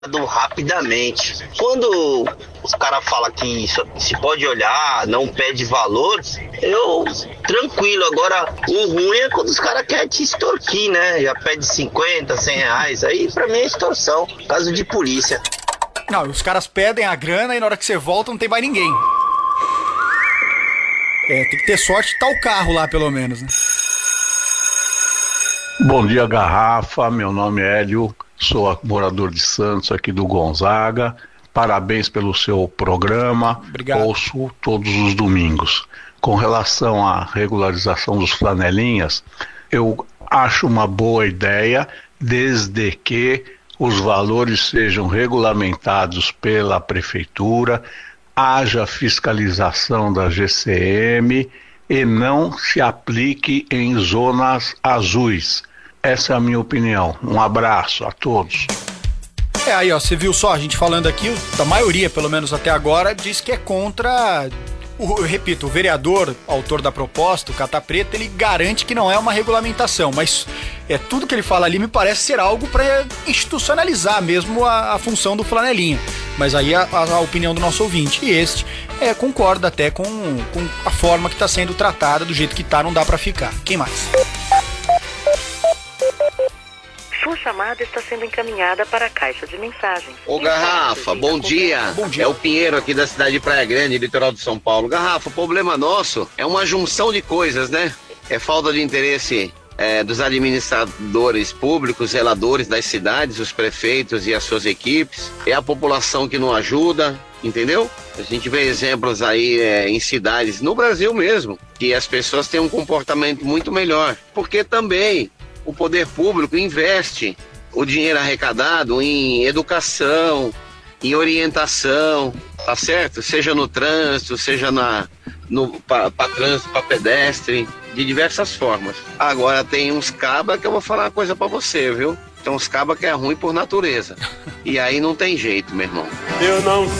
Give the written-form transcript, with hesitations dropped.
rapidamente. Quando os caras falam que isso se pode olhar, não pede valor, eu tranquilo. Agora, o ruim é quando os caras querem te extorquir, né? Já pede 50, 100 reais. Aí pra mim é extorsão, caso de polícia. Não, os caras pedem a grana e na hora que você volta não tem mais ninguém. Tem que ter sorte de tá o carro lá pelo menos, né? Bom dia, Garrafa. Meu nome é Hélio, sou morador de Santos, aqui do Gonzaga. Parabéns pelo seu programa. Obrigado. Ouço todos os domingos. Com relação à regularização dos flanelinhas, eu acho uma boa ideia, desde que os valores sejam regulamentados pela prefeitura, haja fiscalização da GCM e não se aplique em zonas azuis. Essa é a minha opinião. Um abraço a todos. Aí ó, você viu só, a gente falando aqui, a maioria, pelo menos até agora, diz que é contra... Eu repito, o vereador, autor da proposta, o Cata Preta, ele garante que não é uma regulamentação, mas tudo que ele fala ali me parece ser algo para institucionalizar mesmo a função do flanelinha. Mas aí a opinião do nosso ouvinte, e este concorda até com a forma que está sendo tratada, do jeito que tá, não dá para ficar. Quem mais? Sua chamada está sendo encaminhada para a caixa de mensagens. Ô Garrafa, bom dia. Bom dia. É o Pinheiro aqui da cidade de Praia Grande, litoral de São Paulo. Garrafa, o problema nosso é uma junção de coisas, né? É falta de interesse dos administradores públicos, zeladores das cidades, os prefeitos e as suas equipes. É a população que não ajuda, entendeu? A gente vê exemplos aí em cidades, no Brasil mesmo, que as pessoas têm um comportamento muito melhor. Porque também o poder público investe o dinheiro arrecadado em educação, em orientação, tá certo? Seja no trânsito, seja para trânsito, para pedestre, de diversas formas. Agora tem uns cabas que eu vou falar uma coisa para você, viu? Tem uns cabas que é ruim por natureza. E aí não tem jeito, meu irmão. Eu não